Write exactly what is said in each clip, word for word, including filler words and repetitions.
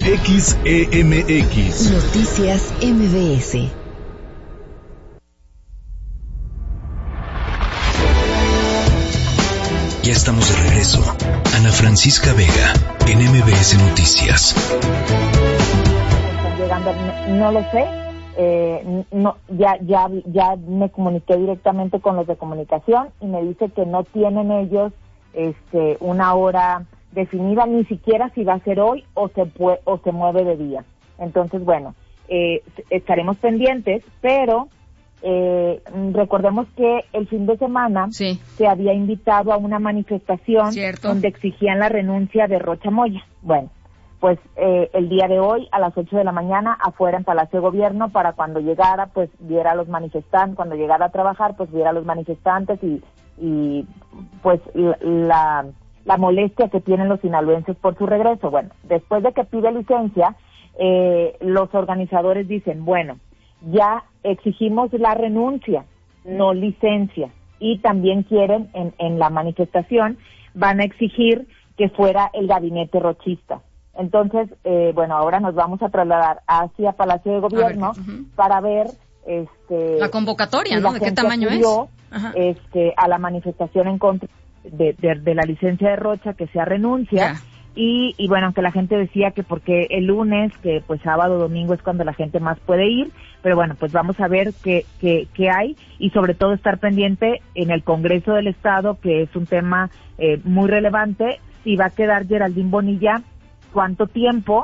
X E M X. Noticias M B S. Ya estamos de regreso. Ana Francisca Vega, en M B S Noticias. Están llegando, no, no lo sé. Eh, no, ya, ya, ya me comuniqué directamente con los de comunicación y me dice que no tienen ellos este, una hora definida, ni siquiera si va a ser hoy o se puede, o se mueve de día. Entonces, bueno, eh, estaremos pendientes, pero eh, recordemos que el fin de semana sí. se había invitado a una manifestación Cierto. donde exigían la renuncia de Rocha Moya. Bueno, pues eh, el día de hoy a las ocho de la mañana afuera en Palacio de Gobierno, para cuando llegara pues viera a los manifestantes, cuando llegara a trabajar pues viera a los manifestantes y, y pues la, la molestia que tienen los sinaloenses por su regreso. Bueno, después de que pide licencia, eh, los organizadores dicen, bueno, ya exigimos la renuncia, no licencia, y también quieren en, en la manifestación, van a exigir que fuera el gabinete rochista. Entonces, eh, bueno, ahora nos vamos a trasladar hacia Palacio de Gobierno ver, uh-huh. para ver este la convocatoria, si ¿no? la ¿De qué gente tamaño acudió, es? Ajá. Este, a la manifestación en contra de, de, de la licencia de Rocha, que sea renuncia. Ya. Y, y bueno, aunque la gente decía que porque el lunes, que pues sábado, domingo es cuando la gente más puede ir, pero bueno, pues vamos a ver qué, qué, qué hay y sobre todo estar pendiente en el Congreso del Estado, que es un tema eh, muy relevante, si va a quedar Geraldine Bonilla, cuánto tiempo,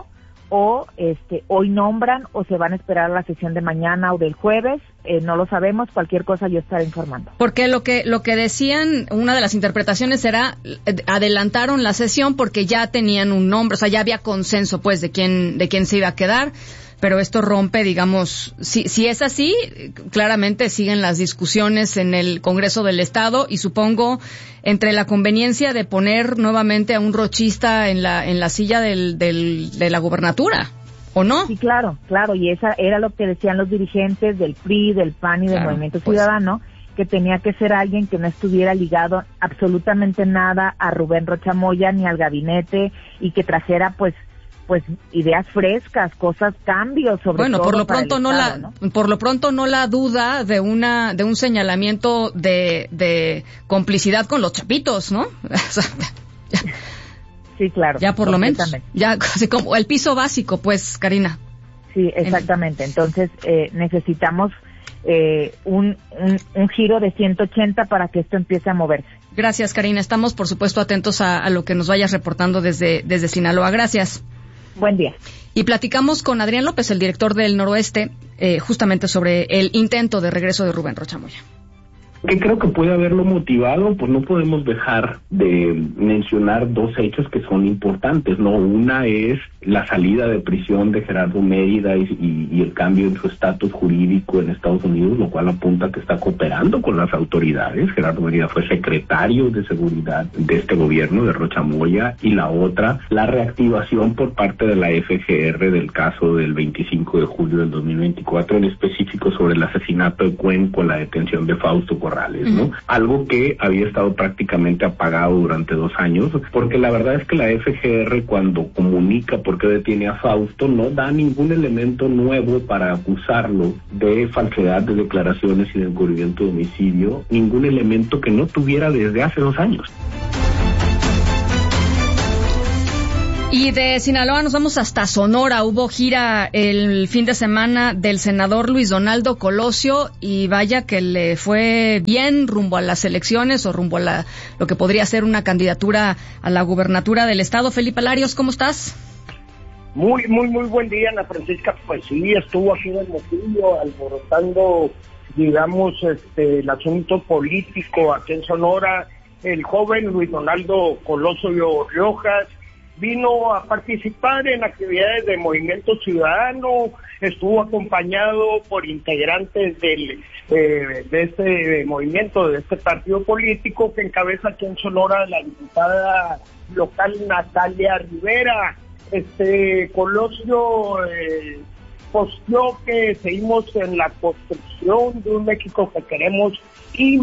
o este hoy nombran o se van a esperar a la sesión de mañana o del jueves, eh, no lo sabemos, cualquier cosa yo estaré informando. Porque lo que lo que decían, una de las interpretaciones era, eh, adelantaron la sesión porque ya tenían un nombre, o sea, ya había consenso pues de quién de quién se iba a quedar, pero esto rompe, digamos, si si es así, claramente siguen las discusiones en el Congreso del Estado y supongo entre la conveniencia de poner nuevamente a un rochista en la en la silla del, del de la gubernatura, ¿o no? Sí, claro, claro, y esa era lo que decían los dirigentes del P R I, del P A N y del Claro, Movimiento pues. Ciudadano, que tenía que ser alguien que no estuviera ligado absolutamente nada a Rubén Rocha Moya ni al gabinete y que trajera pues pues ideas frescas, cosas, cambios, sobre bueno, todo por lo para pronto el no Estado, la ¿no? por lo pronto no la duda de una de un señalamiento de de complicidad con los chapitos, ¿no? Sí, claro. Ya por lo menos, ya así como el piso básico, pues, Karina. Sí, exactamente. Entonces eh, necesitamos eh, un, un un giro de ciento ochenta para que esto empiece a moverse. Gracias, Karina. Estamos, por supuesto, atentos a, a lo que nos vayas reportando desde desde Sinaloa. Gracias. Buen día. Y platicamos con Adrián López, el director del Noroeste, eh, justamente sobre el intento de regreso de Rubén Rocha Moya. ¿Qué creo que puede haberlo motivado? Pues no podemos dejar de mencionar dos hechos que son importantes, ¿no? Una es la salida de prisión de Gerardo Mérida y, y, y el cambio en su estatus jurídico en Estados Unidos, lo cual apunta que está cooperando con las autoridades. Gerardo Mérida fue secretario de seguridad de este gobierno, de Rocha Moya. Y la otra, la reactivación por parte de la F G R del caso del veinticinco de julio del dos mil veinticuatro, en específico sobre el asesinato de Cuenco, la detención de Fausto Corrales, ¿no? Uh-huh. Algo que había estado prácticamente apagado durante dos años, porque la verdad es que la F G R, cuando comunica por qué detiene a Fausto, no da ningún elemento nuevo para acusarlo de falsedad de declaraciones y de encubrimiento de homicidio, ningún elemento que no tuviera desde hace dos años. Y de Sinaloa nos vamos hasta Sonora. Hubo gira el fin de semana del senador Luis Donaldo Colosio y vaya que le fue bien rumbo a las elecciones o rumbo a la, lo que podría ser una candidatura a la gubernatura del estado. Felipe Larios, ¿cómo estás? Muy, muy, muy buen día, Ana Francisca. Pues sí, estuvo aquí en el Motillo alborotando, digamos, este, el asunto político aquí en Sonora. El joven Luis Donaldo Colosio Riojas vino a participar en actividades de Movimiento Ciudadano, estuvo acompañado por integrantes del eh, de este movimiento, de este partido político que encabeza aquí en Sonora la diputada local Natalia Rivera. Este Colosio eh, posteó que seguimos en la construcción de un México que queremos y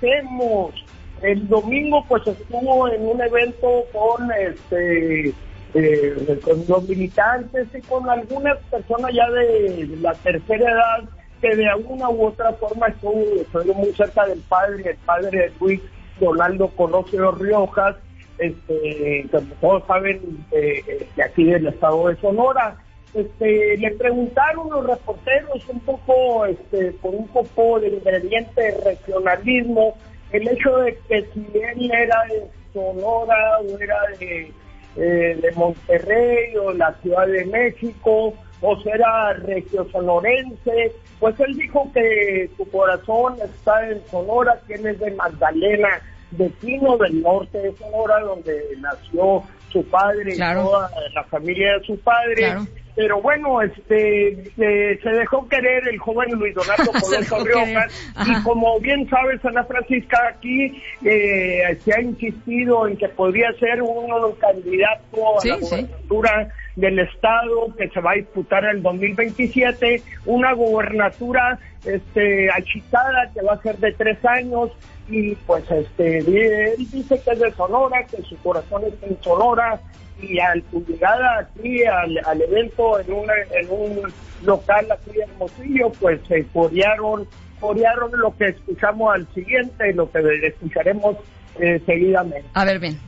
merecemos. El domingo pues estuvo en un evento con este eh, con los militantes y con algunas personas ya de la tercera edad que de alguna u otra forma estuvo, estuvo muy cerca del padre, el padre de Luis, Donaldo Colosio Riojas, este, como todos saben, eh, de aquí del estado de Sonora. Este, le preguntaron los reporteros un poco, este, con un poco de ingrediente de regionalismo, el hecho de que si él era de Sonora o era de, eh, de Monterrey o la Ciudad de México, o si era regio sonorense, pues él dijo que su corazón está en Sonora, que él es de Magdalena, de Pino del Norte de Sonora, donde nació su padre, claro, y toda la familia de su padre. Claro. Pero bueno, este eh, se dejó querer el joven Luis Donaldo Colosio Riojas, y como bien sabes, Ana Francisca, aquí eh, se ha insistido en que podría ser uno candidato a sí, la gobernatura sí. del estado, que se va a disputar en el dos mil veintisiete, una gobernatura este achicada que va a ser de tres años, y pues este él dice que es de Sonora, que su corazón está en Sonora, y al su llegada aquí al, al evento en, una, en un local aquí en Hermosillo, pues se eh, corearon, corearon lo que escuchamos al siguiente, lo que escucharemos eh, seguidamente. A ver, bien.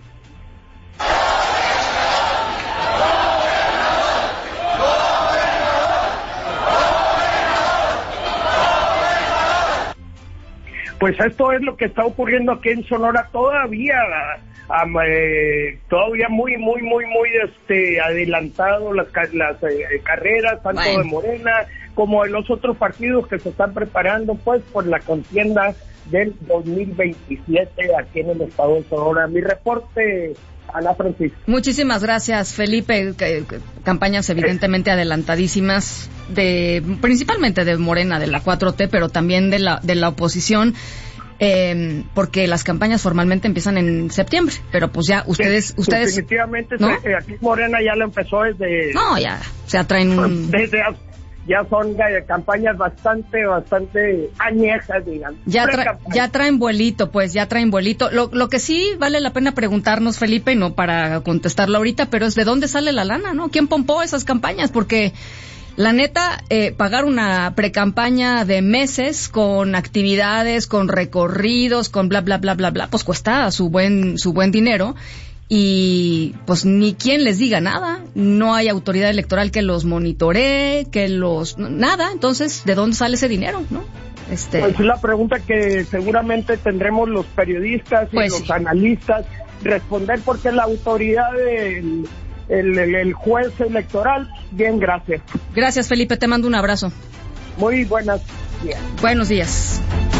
Pues esto es lo que está ocurriendo aquí en Sonora todavía, um, eh, todavía muy, muy, muy, muy este adelantado las, las eh, carreras, tanto bueno. de Morena como de los otros partidos que se están preparando pues por la contienda del dos mil veintisiete aquí en el estado de Sonora. Mi reporte, Ana Francisca. Muchísimas gracias, Felipe. Campañas evidentemente adelantadísimas, de principalmente de Morena, de la cuatro T, pero también de la de la oposición, eh, porque las campañas formalmente empiezan en septiembre, pero pues ya ustedes... Sí, ustedes definitivamente, ¿no? se, aquí Morena ya lo empezó desde... No, ya, o sea, traen un... Desde... Ya son eh, campañas bastante, bastante añejas, digamos. Ya, tra- ya traen vuelito, pues, ya traen vuelito. Lo, lo que sí vale la pena preguntarnos, Felipe, no para contestarlo ahorita, pero es de dónde sale la lana, ¿no? ¿Quién pompó esas campañas? Porque, la neta, eh, pagar una precampaña de meses con actividades, con recorridos, con bla, bla, bla, bla, bla, pues cuesta su buen, su buen dinero. Y pues ni quien les diga nada, no hay autoridad electoral que los monitoree, que los... nada, entonces, ¿de dónde sale ese dinero, no? Este... Pues es la pregunta que seguramente tendremos los periodistas y pues los sí. analistas responder, porque la autoridad del el, el, el juez electoral, bien, gracias. Gracias, Felipe, te mando un abrazo. Muy buenos días. Buenos días.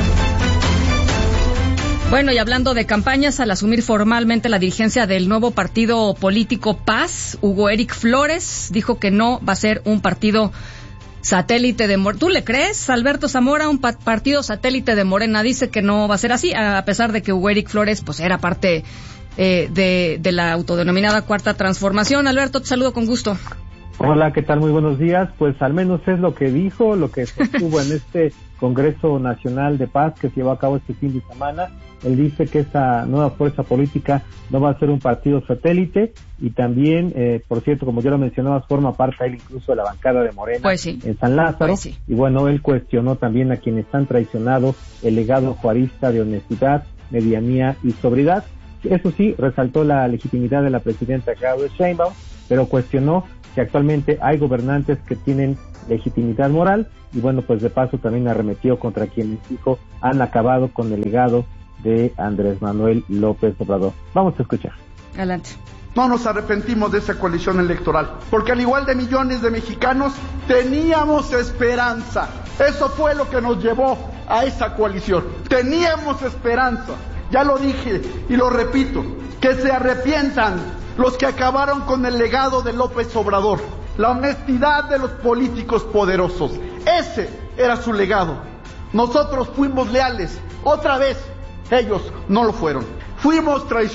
Bueno, y hablando de campañas, al asumir formalmente la dirigencia del nuevo partido político Paz, Hugo Eric Flores dijo que no va a ser un partido satélite de Morena. ¿Tú le crees, Alberto Zamora, un pa- partido satélite de Morena? Dice que no va a ser así, a pesar de que Hugo Eric Flores pues era parte eh, de, de la autodenominada Cuarta Transformación. Alberto, te saludo con gusto. Hola, ¿qué tal? Muy buenos días. Pues al menos es lo que dijo, lo que estuvo en este Congreso Nacional de Paz que se llevó a cabo este fin de semana. Él dice que esta nueva fuerza política no va a ser un partido satélite, y también, eh, por cierto, como ya lo mencionabas, forma parte él incluso de la bancada de Morena pues sí. en San Lázaro. Pues sí. Y bueno, él cuestionó también a quienes han traicionado el legado juarista de honestidad, medianía y sobriedad. Eso sí, resaltó la legitimidad de la presidenta Claudia Sheinbaum, pero cuestionó que actualmente hay gobernantes que tienen legitimidad moral, y bueno, pues de paso también arremetió contra quienes dijo han acabado con el legado de Andrés Manuel López Obrador. Vamos a escuchar. Adelante. No nos arrepentimos de esa coalición electoral, porque al igual de millones de mexicanos, teníamos esperanza. Eso fue lo que nos llevó a esa coalición. Teníamos esperanza. Ya lo dije y lo repito, que se arrepientan los que acabaron con el legado de López Obrador, la honestidad de los políticos poderosos. Ese era su legado. Nosotros fuimos leales, otra vez, ellos no lo fueron. Fuimos traicionados.